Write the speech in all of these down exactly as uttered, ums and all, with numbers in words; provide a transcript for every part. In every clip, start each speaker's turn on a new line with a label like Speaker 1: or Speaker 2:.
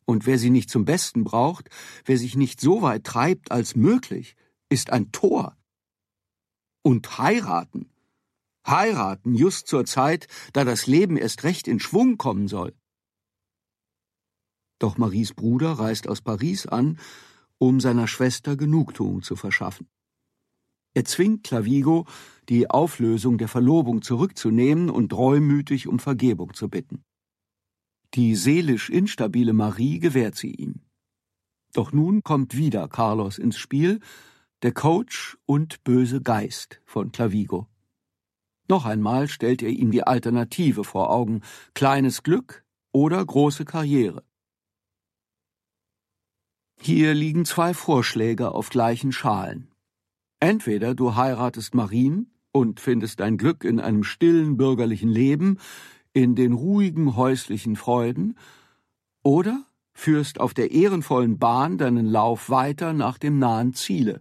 Speaker 1: Und wer sie nicht zum Besten braucht, wer sich nicht so weit treibt als möglich, ist ein Tor. Und heiraten. Heiraten just zur Zeit, da das Leben erst recht in Schwung kommen soll. Doch Maries Bruder reist aus Paris an, um seiner Schwester Genugtuung zu verschaffen. Er zwingt Clavigo, die Auflösung der Verlobung zurückzunehmen und reumütig um Vergebung zu bitten. Die seelisch instabile Marie gewährt sie ihm. Doch nun kommt wieder Carlos ins Spiel, der Coach und böse Geist von Clavigo. Noch einmal stellt er ihm die Alternative vor Augen: kleines Glück oder große Karriere. Hier liegen zwei Vorschläge auf gleichen Schalen. Entweder du heiratest Marien und findest dein Glück in einem stillen bürgerlichen Leben, in den ruhigen häuslichen Freuden, oder führst auf der ehrenvollen Bahn deinen Lauf weiter nach dem nahen Ziele.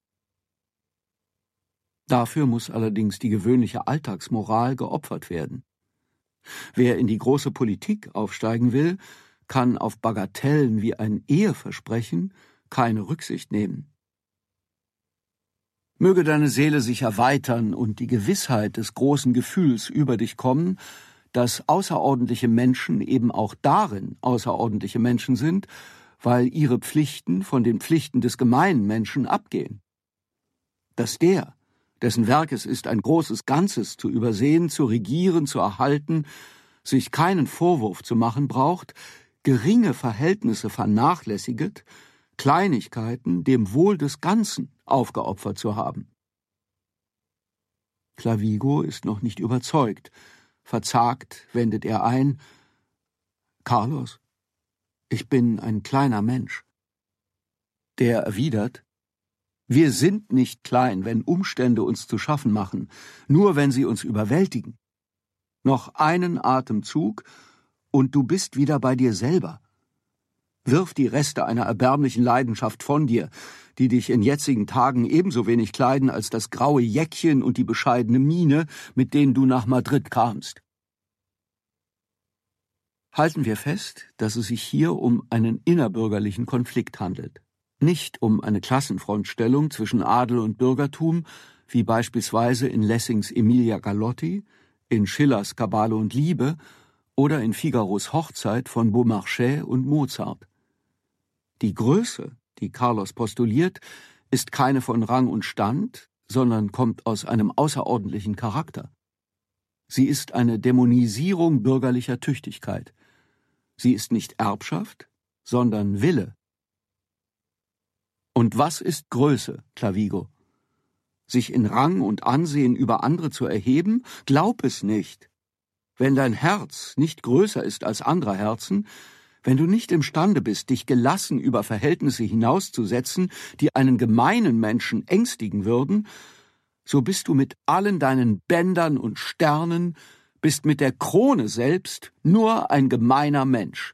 Speaker 1: Dafür muss allerdings die gewöhnliche Alltagsmoral geopfert werden. Wer in die große Politik aufsteigen will, kann auf Bagatellen wie ein Eheversprechen keine Rücksicht nehmen. Möge deine Seele sich erweitern und die Gewissheit des großen Gefühls über dich kommen, dass außerordentliche Menschen eben auch darin außerordentliche Menschen sind, weil ihre Pflichten von den Pflichten des gemeinen Menschen abgehen. Dass der, dessen Werk es ist, ein großes Ganzes zu übersehen, zu regieren, zu erhalten, sich keinen Vorwurf zu machen braucht, geringe Verhältnisse vernachlässiget, Kleinigkeiten dem Wohl des Ganzen aufgeopfert zu haben. Clavigo ist noch nicht überzeugt. Verzagt wendet er ein: Carlos, ich bin ein kleiner Mensch. Der erwidert: Wir sind nicht klein, wenn Umstände uns zu schaffen machen, nur wenn sie uns überwältigen. Noch einen Atemzug, und du bist wieder bei dir selber. Wirf die Reste einer erbärmlichen Leidenschaft von dir, die dich in jetzigen Tagen ebenso wenig kleiden als das graue Jäckchen und die bescheidene Miene, mit denen du nach Madrid kamst. Halten wir fest, dass es sich hier um einen innerbürgerlichen Konflikt handelt. Nicht um eine Klassenfrontstellung zwischen Adel und Bürgertum, wie beispielsweise in Lessings Emilia Galotti, in Schillers Kabale und Liebe oder in Figaros Hochzeit von Beaumarchais und Mozart. Die Größe, die Carlos postuliert, ist keine von Rang und Stand, sondern kommt aus einem außerordentlichen Charakter. Sie ist eine Dämonisierung bürgerlicher Tüchtigkeit. Sie ist nicht Erbschaft, sondern Wille. Und was ist Größe, Clavigo? Sich in Rang und Ansehen über andere zu erheben? Glaub es nicht. Wenn dein Herz nicht größer ist als anderer Herzen, wenn du nicht imstande bist, dich gelassen über Verhältnisse hinauszusetzen, die einen gemeinen Menschen ängstigen würden, so bist du mit allen deinen Bändern und Sternen, bist mit der Krone selbst nur ein gemeiner Mensch.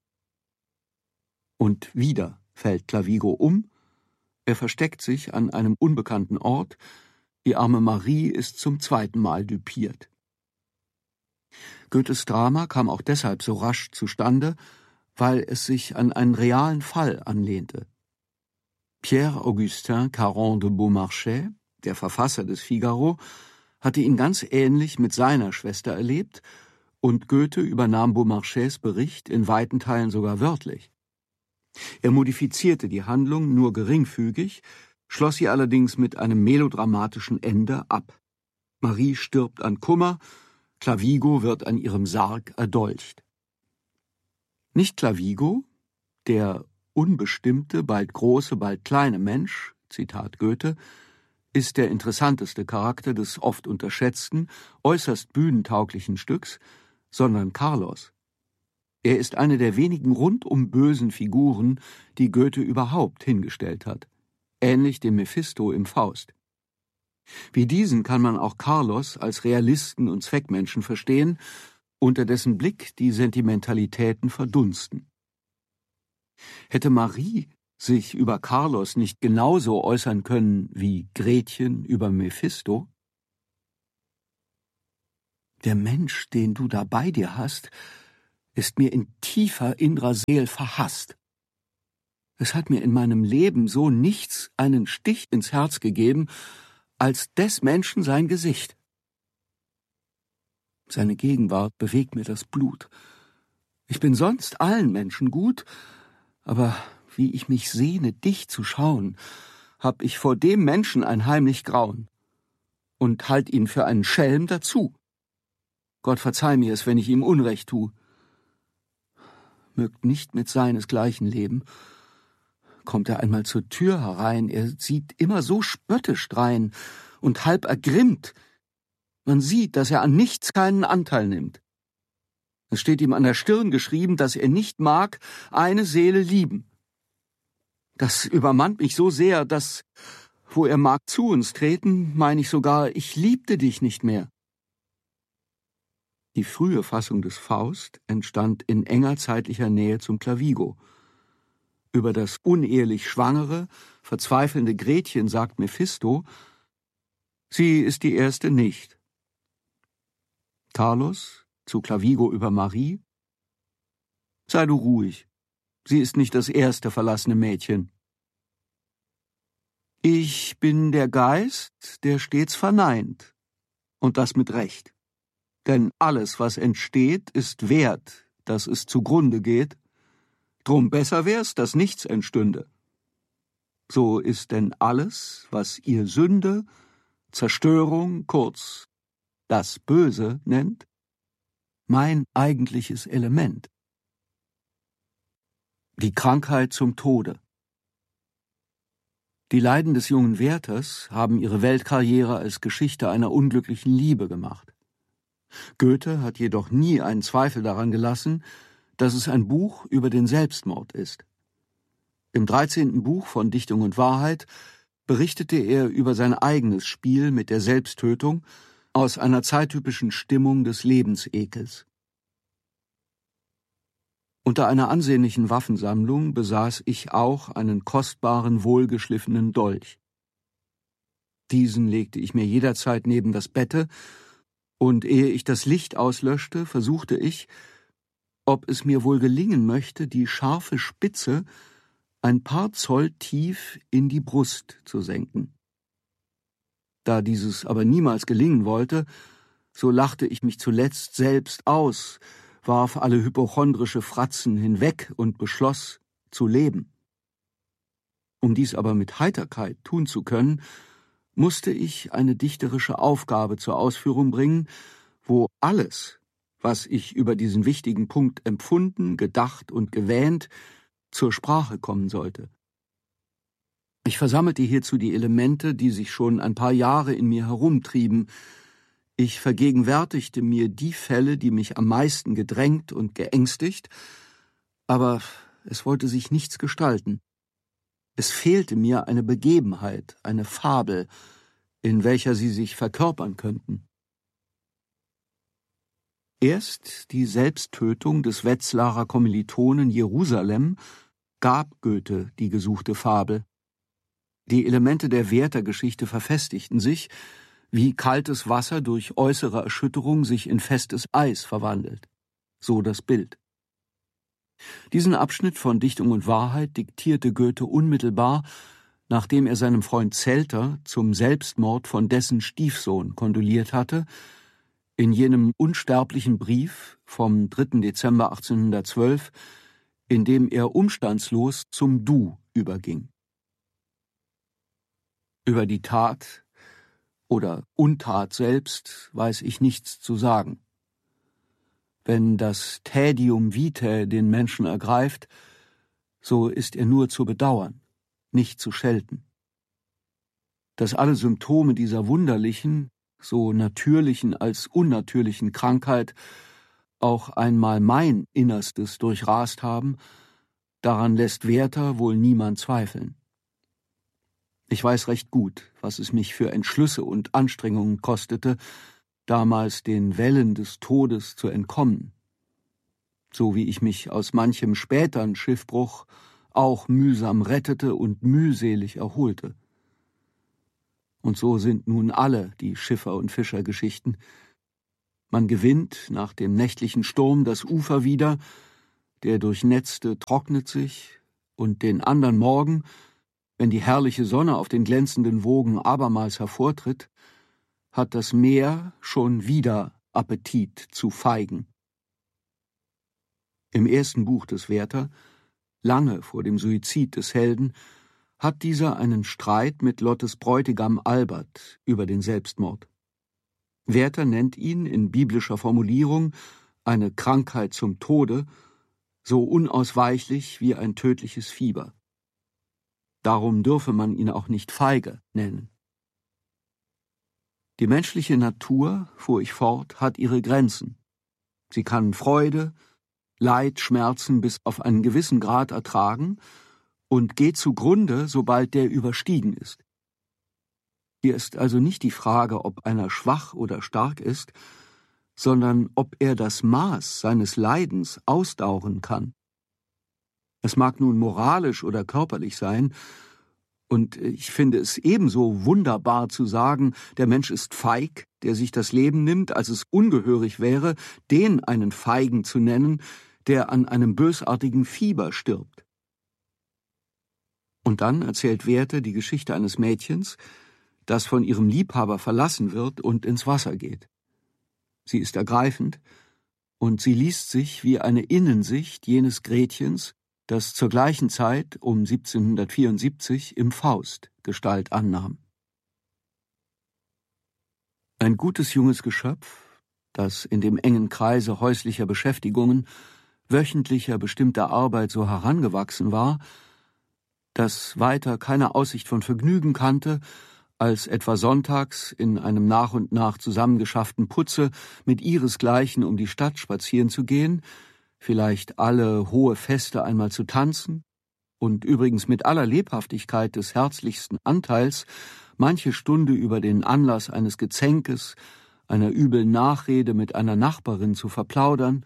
Speaker 1: Und wieder fällt Clavigo um, er versteckt sich an einem unbekannten Ort, die arme Marie ist zum zweiten Mal düpiert. Goethes Drama kam auch deshalb so rasch zustande, weil es sich an einen realen Fall anlehnte. Pierre-Augustin Caron de Beaumarchais, der Verfasser des Figaro, hatte ihn ganz ähnlich mit seiner Schwester erlebt, und Goethe übernahm Beaumarchais Bericht in weiten Teilen sogar wörtlich. Er modifizierte die Handlung nur geringfügig, schloss sie allerdings mit einem melodramatischen Ende ab. Marie stirbt an Kummer, Clavigo wird an ihrem Sarg erdolcht. Nicht Clavigo, der unbestimmte, bald große, bald kleine Mensch, Zitat Goethe, ist der interessanteste Charakter des oft unterschätzten, äußerst bühnentauglichen Stücks, sondern Carlos. Er ist eine der wenigen rundum bösen Figuren, die Goethe überhaupt hingestellt hat, ähnlich dem Mephisto im Faust. Wie diesen kann man auch Carlos als Realisten und Zweckmenschen verstehen, unter dessen Blick die Sentimentalitäten verdunsten. Hätte Marie sich über Carlos nicht genauso äußern können wie Gretchen über Mephisto? Der Mensch, den du da bei dir hast, ist mir in tiefer innerer Seel verhasst. Es hat mir in meinem Leben so nichts einen Stich ins Herz gegeben, als des Menschen sein Gesicht. Seine Gegenwart bewegt mir das Blut. Ich bin sonst allen Menschen gut, aber wie ich mich sehne, dich zu schauen, hab ich vor dem Menschen ein heimlich Grauen und halt ihn für einen Schelm dazu. Gott verzeih mir es, wenn ich ihm Unrecht tu. Mögt nicht mit seinesgleichen leben. Kommt er einmal zur Tür herein, er sieht immer so spöttisch drein und halb ergrimmt. Man sieht, dass er an nichts keinen Anteil nimmt. Es steht ihm an der Stirn geschrieben, dass er nicht mag, eine Seele lieben. Das übermannt mich so sehr, dass, wo er mag zu uns treten, meine ich sogar, ich liebte dich nicht mehr. Die frühe Fassung des Faust entstand in enger zeitlicher Nähe zum Clavigo. Über das unehelich schwangere, verzweifelnde Gretchen sagt Mephisto, sie ist die erste nicht. Carlos zu Clavigo über Marie, sei du ruhig, sie ist nicht das erste verlassene Mädchen. Ich bin der Geist, der stets verneint, und das mit Recht. Denn alles, was entsteht, ist wert, dass es zugrunde geht. Drum besser wär's, dass nichts entstünde. So ist denn alles, was ihr Sünde, Zerstörung, kurz das Böse nennt, mein eigentliches Element. Die Krankheit zum Tode. Die Leiden des jungen Werthers haben ihre Weltkarriere als Geschichte einer unglücklichen Liebe gemacht. Goethe hat jedoch nie einen Zweifel daran gelassen, dass es ein Buch über den Selbstmord ist. Im dreizehnten Buch von Dichtung und Wahrheit berichtete er über sein eigenes Spiel mit der Selbsttötung aus einer zeittypischen Stimmung des Lebensekels. Unter einer ansehnlichen Waffensammlung besaß ich auch einen kostbaren, wohlgeschliffenen Dolch. Diesen legte ich mir jederzeit neben das Bette, und ehe ich das Licht auslöschte, versuchte ich, ob es mir wohl gelingen möchte, die scharfe Spitze ein paar Zoll tief in die Brust zu senken. Da dieses aber niemals gelingen wollte, so lachte ich mich zuletzt selbst aus, warf alle hypochondrische Fratzen hinweg und beschloss, zu leben. Um dies aber mit Heiterkeit tun zu können, musste ich eine dichterische Aufgabe zur Ausführung bringen, wo alles, was ich über diesen wichtigen Punkt empfunden, gedacht und gewähnt, zur Sprache kommen sollte. Ich versammelte hierzu die Elemente, die sich schon ein paar Jahre in mir herumtrieben. Ich vergegenwärtigte mir die Fälle, die mich am meisten gedrängt und geängstigt, aber es wollte sich nichts gestalten. Es fehlte mir eine Begebenheit, eine Fabel, in welcher sie sich verkörpern könnten. Erst die Selbsttötung des Wetzlarer Kommilitonen Jerusalem gab Goethe die gesuchte Fabel. Die Elemente der Werther-Geschichte verfestigten sich, wie kaltes Wasser durch äußere Erschütterung sich in festes Eis verwandelt. So das Bild. Diesen Abschnitt von Dichtung und Wahrheit diktierte Goethe unmittelbar, nachdem er seinem Freund Zelter zum Selbstmord von dessen Stiefsohn kondoliert hatte, in jenem unsterblichen Brief vom dritten Dezember achtzehnhundertzwölf, in dem er umstandslos zum Du überging. Über die Tat oder Untat selbst weiß ich nichts zu sagen. Wenn das Tädium vitae den Menschen ergreift, so ist er nur zu bedauern, nicht zu schelten. Dass alle Symptome dieser wunderlichen, so natürlichen als unnatürlichen Krankheit auch einmal mein Innerstes durchrast haben, daran lässt Werther wohl niemand zweifeln. Ich weiß recht gut, was es mich für Entschlüsse und Anstrengungen kostete, damals den Wellen des Todes zu entkommen, so wie ich mich aus manchem späteren Schiffbruch auch mühsam rettete und mühselig erholte. Und so sind nun alle die Schiffer- und Fischergeschichten. Man gewinnt nach dem nächtlichen Sturm das Ufer wieder, der Durchnetzte trocknet sich, und den andern Morgen, wenn die herrliche Sonne auf den glänzenden Wogen abermals hervortritt, hat das Meer schon wieder Appetit zu Feigen. Im ersten Buch des Werther, lange vor dem Suizid des Helden, hat dieser einen Streit mit Lottes Bräutigam Albert über den Selbstmord. Werther nennt ihn in biblischer Formulierung eine Krankheit zum Tode, so unausweichlich wie ein tödliches Fieber. Darum dürfe man ihn auch nicht feige nennen. Die menschliche Natur, fuhr ich fort, hat ihre Grenzen. Sie kann Freude, Leid, Schmerzen bis auf einen gewissen Grad ertragen und geht zugrunde, sobald der überstiegen ist. Hier ist also nicht die Frage, ob einer schwach oder stark ist, sondern ob er das Maß seines Leidens ausdauern kann. Es mag nun moralisch oder körperlich sein, und ich finde es ebenso wunderbar zu sagen, der Mensch ist feig, der sich das Leben nimmt, als es ungehörig wäre, den einen Feigen zu nennen, der an einem bösartigen Fieber stirbt. Und dann erzählt Werther die Geschichte eines Mädchens, das von ihrem Liebhaber verlassen wird und ins Wasser geht. Sie ist ergreifend, und sie liest sich wie eine Innensicht jenes Gretchens, das zur gleichen Zeit um siebzehnhundertvierundsiebzig im Faust Gestalt annahm. Ein gutes junges Geschöpf, das in dem engen Kreise häuslicher Beschäftigungen, wöchentlicher bestimmter Arbeit so herangewachsen war, das weiter keine Aussicht von Vergnügen kannte, als etwa sonntags in einem nach und nach zusammengeschafften Putze mit ihresgleichen um die Stadt spazieren zu gehen, vielleicht alle hohe Feste einmal zu tanzen und übrigens mit aller Lebhaftigkeit des herzlichsten Anteils manche Stunde über den Anlass eines Gezänkes, einer übeln Nachrede mit einer Nachbarin zu verplaudern,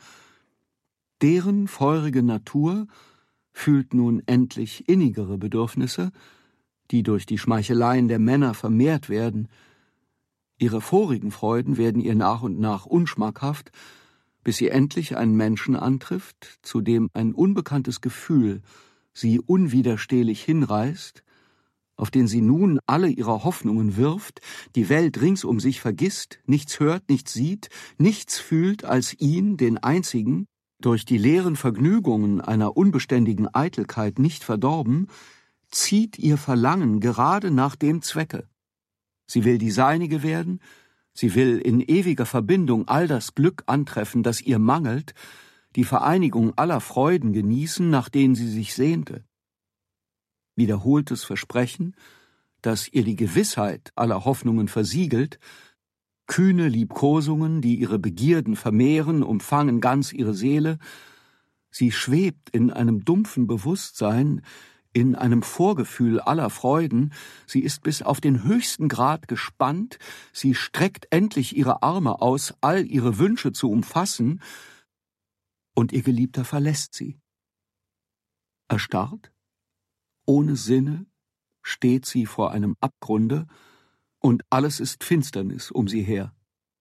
Speaker 1: deren feurige Natur fühlt nun endlich innigere Bedürfnisse, die durch die Schmeicheleien der Männer vermehrt werden. Ihre vorigen Freuden werden ihr nach und nach unschmackhaft, bis sie endlich einen Menschen antrifft, zu dem ein unbekanntes Gefühl sie unwiderstehlich hinreißt, auf den sie nun alle ihre Hoffnungen wirft, die Welt rings um sich vergisst, nichts hört, nichts sieht, nichts fühlt als ihn, den einzigen, durch die leeren Vergnügungen einer unbeständigen Eitelkeit nicht verdorben, zieht ihr Verlangen gerade nach dem Zwecke. Sie will die seinige werden, sie will in ewiger Verbindung all das Glück antreffen, das ihr mangelt, die Vereinigung aller Freuden genießen, nach denen sie sich sehnte. Wiederholtes Versprechen, das ihr die Gewissheit aller Hoffnungen versiegelt, kühne Liebkosungen, die ihre Begierden vermehren, umfangen ganz ihre Seele. Sie schwebt in einem dumpfen Bewusstsein, in einem Vorgefühl aller Freuden, sie ist bis auf den höchsten Grad gespannt, sie streckt endlich ihre Arme aus, all ihre Wünsche zu umfassen, und ihr Geliebter verlässt sie. Erstarrt, ohne Sinne, steht sie vor einem Abgrunde, und alles ist Finsternis um sie her.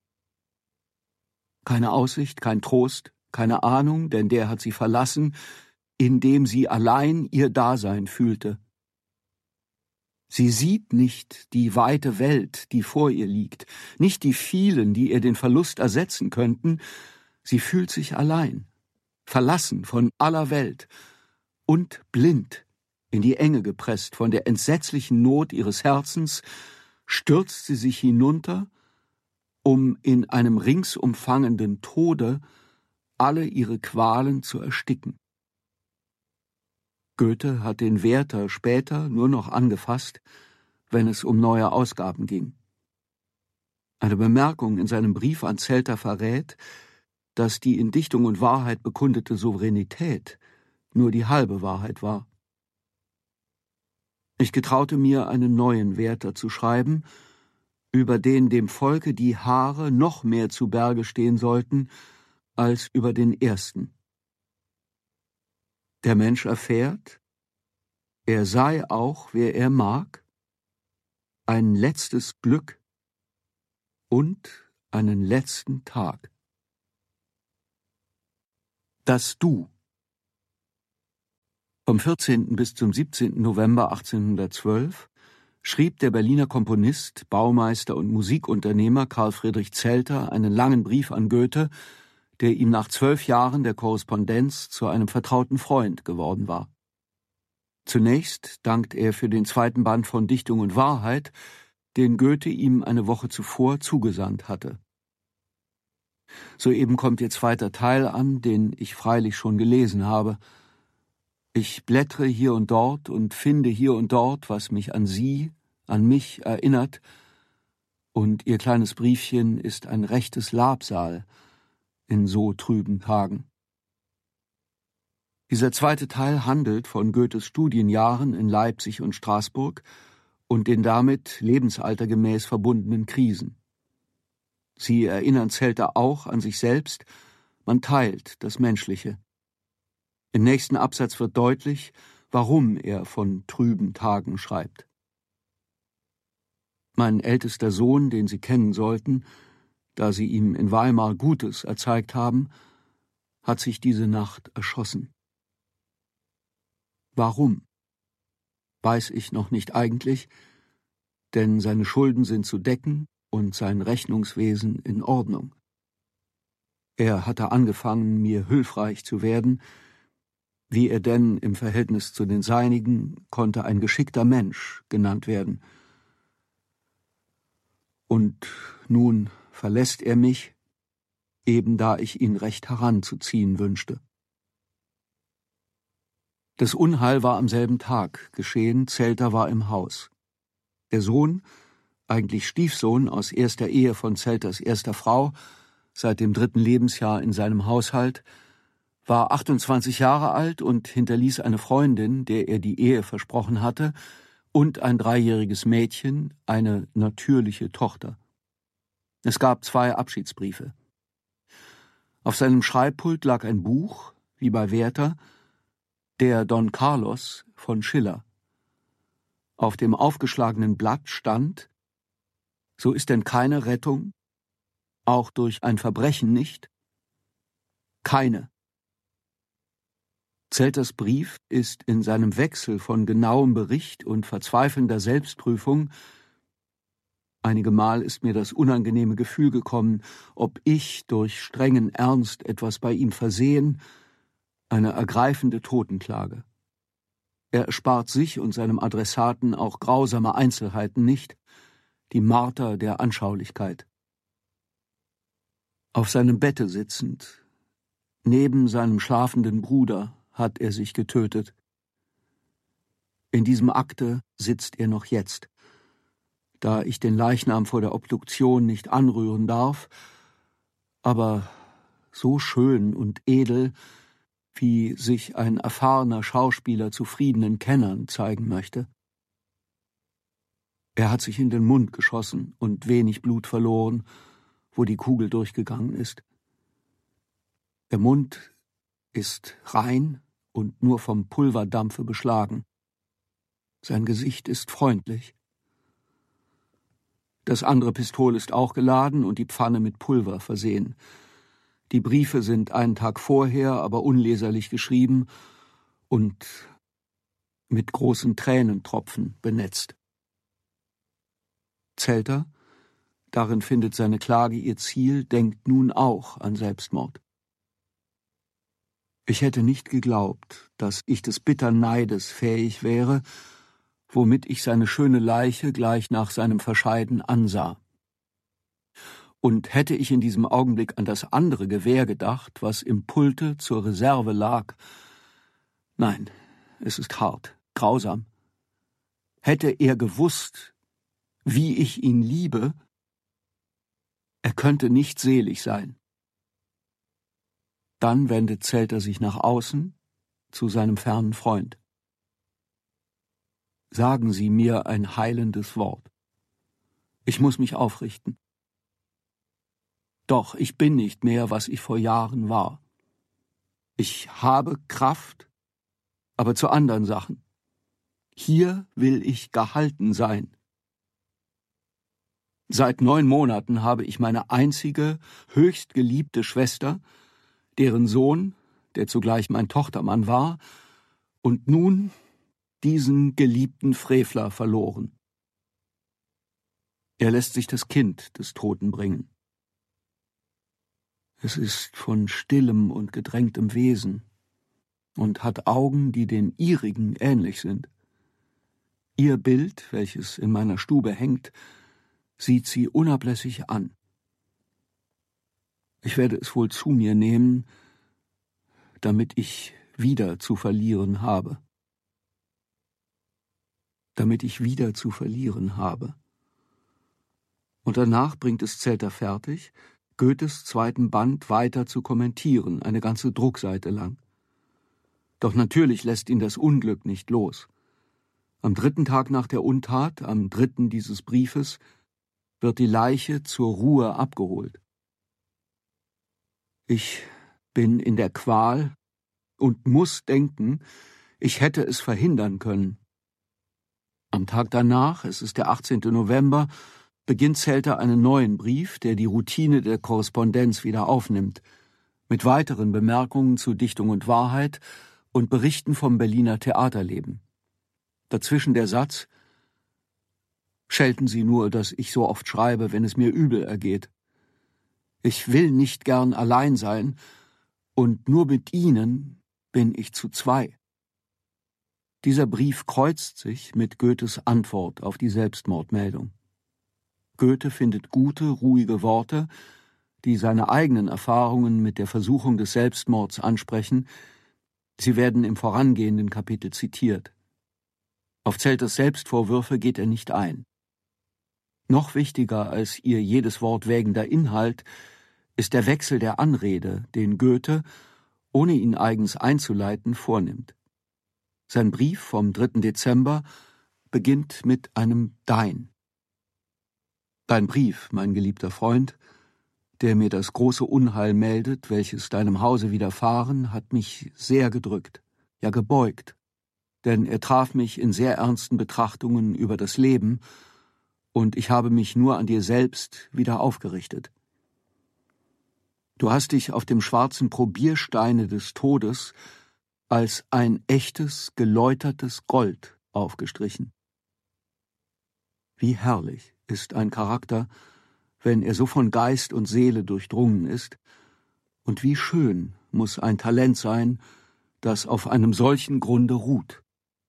Speaker 1: Keine Aussicht, kein Trost, keine Ahnung, denn der hat sie verlassen, indem sie allein ihr Dasein fühlte. Sie sieht nicht die weite Welt, die vor ihr liegt, nicht die vielen, die ihr den Verlust ersetzen könnten. Sie fühlt sich allein, verlassen von aller Welt und blind, in die Enge gepresst von der entsetzlichen Not ihres Herzens, stürzt sie sich hinunter, um in einem ringsumfangenden Tode alle ihre Qualen zu ersticken. Goethe hat den Werther später nur noch angefasst, wenn es um neue Ausgaben ging. Eine Bemerkung in seinem Brief an Zelter verrät, dass die in Dichtung und Wahrheit bekundete Souveränität nur die halbe Wahrheit war. Ich getraute mir, einen neuen Werther zu schreiben, über den dem Volke die Haare noch mehr zu Berge stehen sollten als über den ersten. Der Mensch erfährt, er sei auch, wer er mag, ein letztes Glück und einen letzten Tag. Das Du. Vom vierzehnten bis zum siebzehnten November achtzehnhundertzwölf schrieb der Berliner Komponist, Baumeister und Musikunternehmer Karl Friedrich Zelter einen langen Brief an Goethe, der ihm nach zwölf Jahren der Korrespondenz zu einem vertrauten Freund geworden war. Zunächst dankt er für den zweiten Band von Dichtung und Wahrheit, den Goethe ihm eine Woche zuvor zugesandt hatte. Soeben kommt ihr zweiter Teil an, den ich freilich schon gelesen habe. Ich blättere hier und dort und finde hier und dort, was mich an Sie, an mich erinnert, und Ihr kleines Briefchen ist ein rechtes Labsal in so trüben Tagen. Dieser zweite Teil handelt von Goethes Studienjahren in Leipzig und Straßburg und den damit lebensaltergemäß verbundenen Krisen. Sie erinnern Zelter auch an sich selbst, man teilt das Menschliche. Im nächsten Absatz wird deutlich, warum er von trüben Tagen schreibt. Mein ältester Sohn, den Sie kennen sollten, da Sie ihm in Weimar Gutes erzeigt haben, hat sich diese Nacht erschossen. Warum? Weiß ich noch nicht eigentlich, denn seine Schulden sind zu decken und sein Rechnungswesen in Ordnung. Er hatte angefangen, mir hilfreich zu werden. Wie er denn im Verhältnis zu den Seinigen konnte ein geschickter Mensch genannt werden. Und nun verlässt er mich, eben da ich ihn recht heranzuziehen wünschte. Das Unheil war am selben Tag geschehen, Zelter war im Haus. Der Sohn, eigentlich Stiefsohn aus erster Ehe von Zelters erster Frau, seit dem dritten Lebensjahr in seinem Haushalt, war achtundzwanzig Jahre alt und hinterließ eine Freundin, der er die Ehe versprochen hatte, und ein dreijähriges Mädchen, eine natürliche Tochter. Es gab zwei Abschiedsbriefe. Auf seinem Schreibpult lag ein Buch, wie bei Werther, der Don Carlos von Schiller. Auf dem aufgeschlagenen Blatt stand: So ist denn keine Rettung, auch durch ein Verbrechen nicht? Keine. Zelters Brief ist in seinem Wechsel von genauem Bericht und verzweifelnder Selbstprüfung. Einige Mal ist mir das unangenehme Gefühl gekommen, ob ich durch strengen Ernst etwas bei ihm versehen, eine ergreifende Totenklage. Er erspart sich und seinem Adressaten auch grausame Einzelheiten nicht, die Marter der Anschaulichkeit. Auf seinem Bette sitzend, neben seinem schlafenden Bruder, hat er sich getötet. In diesem Akte sitzt er noch jetzt. Da ich den Leichnam vor der Obduktion nicht anrühren darf, aber so schön und edel, wie sich ein erfahrener Schauspieler zufriedenen Kennern zeigen möchte. Er hat sich in den Mund geschossen und wenig Blut verloren, wo die Kugel durchgegangen ist. Der Mund ist rein und nur vom Pulverdampfe beschlagen. Sein Gesicht ist freundlich. Das andere Pistol ist auch geladen und die Pfanne mit Pulver versehen. Die Briefe sind einen Tag vorher, aber unleserlich geschrieben und mit großen Tränentropfen benetzt. Zelter, darin findet seine Klage ihr Ziel, denkt nun auch an Selbstmord. Ich hätte nicht geglaubt, dass ich des bittern Neides fähig wäre, womit ich seine schöne Leiche gleich nach seinem Verscheiden ansah. Und hätte ich in diesem Augenblick an das andere Gewehr gedacht, was im Pulte zur Reserve lag, nein, es ist hart, grausam. Hätte er gewusst, wie ich ihn liebe, er könnte nicht selig sein. Dann wendet Zelter sich nach außen zu seinem fernen Freund. Sagen Sie mir ein heilendes Wort. Ich muss mich aufrichten. Doch ich bin nicht mehr, was ich vor Jahren war. Ich habe Kraft, aber zu anderen Sachen. Hier will ich gehalten sein. Seit neun Monaten habe ich meine einzige, höchst geliebte Schwester, deren Sohn, der zugleich mein Tochtermann war, und nun diesen geliebten Frevler verloren. Er lässt sich das Kind des Toten bringen. Es ist von stillem und gedrängtem Wesen und hat Augen, die den ihrigen ähnlich sind. Ihr Bild, welches in meiner Stube hängt, sieht sie unablässig an. Ich werde es wohl zu mir nehmen, damit ich wieder zu verlieren habe. Damit ich wieder zu verlieren habe. Und danach bringt es Zelter fertig, Goethes zweiten Band weiter zu kommentieren, eine ganze Druckseite lang. Doch natürlich lässt ihn das Unglück nicht los. Am dritten Tag nach der Untat, am dritten dieses Briefes, wird die Leiche zur Ruhe abgeholt. Ich bin in der Qual und muss denken, ich hätte es verhindern können. Am Tag danach, es ist der achtzehnte November, beginnt Zelter einen neuen Brief, der die Routine der Korrespondenz wieder aufnimmt, mit weiteren Bemerkungen zu Dichtung und Wahrheit und Berichten vom Berliner Theaterleben. Dazwischen der Satz: Schelten Sie nur, dass ich so oft schreibe, wenn es mir übel ergeht. Ich will nicht gern allein sein, und nur mit Ihnen bin ich zu zwei. Dieser Brief kreuzt sich mit Goethes Antwort auf die Selbstmordmeldung. Goethe findet gute, ruhige Worte, die seine eigenen Erfahrungen mit der Versuchung des Selbstmords ansprechen. Sie werden im vorangehenden Kapitel zitiert. Auf Zelters Selbstvorwürfe geht er nicht ein. Noch wichtiger als ihr jedes Wort wägender Inhalt ist der Wechsel der Anrede, den Goethe, ohne ihn eigens einzuleiten, vornimmt. Sein Brief vom dritten Dezember beginnt mit einem Dein. Dein Brief, mein geliebter Freund, der mir das große Unheil meldet, welches deinem Hause widerfahren, hat mich sehr gedrückt, ja gebeugt, denn er traf mich in sehr ernsten Betrachtungen über das Leben, und ich habe mich nur an dir selbst wieder aufgerichtet. Du hast dich auf dem schwarzen Probiersteine des Todes als ein echtes, geläutertes Gold aufgestrichen. Wie herrlich ist ein Charakter, wenn er so von Geist und Seele durchdrungen ist, und wie schön muss ein Talent sein, das auf einem solchen Grunde ruht.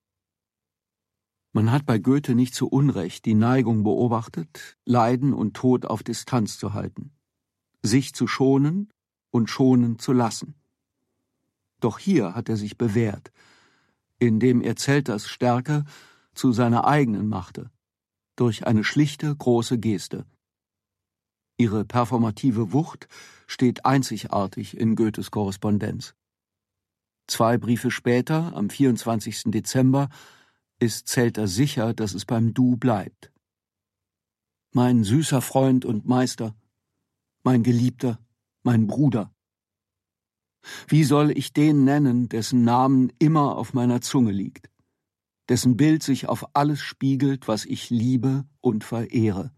Speaker 1: Man hat bei Goethe nicht zu Unrecht die Neigung beobachtet, Leiden und Tod auf Distanz zu halten, sich zu schonen und schonen zu lassen. Doch hier hat er sich bewährt, indem er Zelters Stärke zu seiner eigenen machte, durch eine schlichte, große Geste. Ihre performative Wucht steht einzigartig in Goethes Korrespondenz. Zwei Briefe später, am vierundzwanzigsten Dezember, ist Zelter sicher, dass es beim Du bleibt. Mein süßer Freund und Meister, mein Geliebter, mein Bruder. Wie soll ich den nennen, dessen Namen immer auf meiner Zunge liegt, dessen Bild sich auf alles spiegelt, was ich liebe und verehre?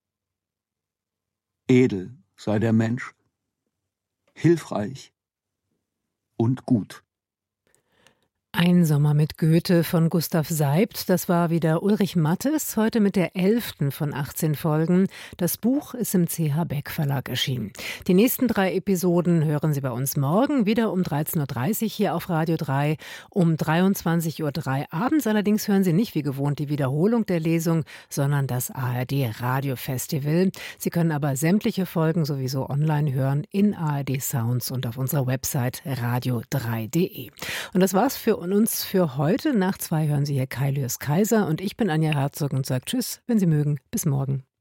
Speaker 1: Edel sei der Mensch, hilfreich und gut.
Speaker 2: Ein Sommer mit Goethe von Gustav Seibt, das war wieder Ulrich Mattes, heute mit der elften von achtzehn Folgen. Das Buch ist im C H Beck Verlag erschienen. Die nächsten drei Episoden hören Sie bei uns morgen, wieder um dreizehn Uhr dreißig hier auf Radio drei, um dreiundzwanzig Uhr drei abends. Allerdings hören Sie nicht wie gewohnt die Wiederholung der Lesung, sondern das A R D Radio Festival. Sie können aber sämtliche Folgen sowieso online hören in A R D Sounds und auf unserer Website radio drei punkt de. Und das war's für uns für heute. Nach zwei hören Sie hier Kai Lüers Kaiser und ich bin Anja Herzog und sage Tschüss, wenn Sie mögen. Bis morgen.